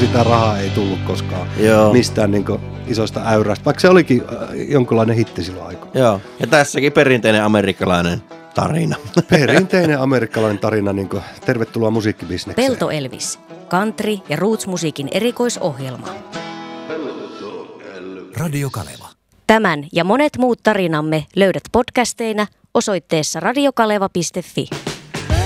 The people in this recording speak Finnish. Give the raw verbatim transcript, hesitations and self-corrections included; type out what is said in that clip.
sitä rahaa ei tullut koskaan Joo. mistään niin kuin isosta äyrästä, vaikka se olikin jonkinlainen hitti silloin aikaa. Joo, ja tässäkin perinteinen amerikkalainen tarina. Perinteinen amerikkalainen tarina, niin kuin tervetuloa musiikkibisnekseen. Pelto Elvis, country- ja roots-musiikin erikoisohjelma. Radio Kaleva. Tämän ja monet muut tarinamme löydät podcasteina osoitteessa radiokaleva piste fi.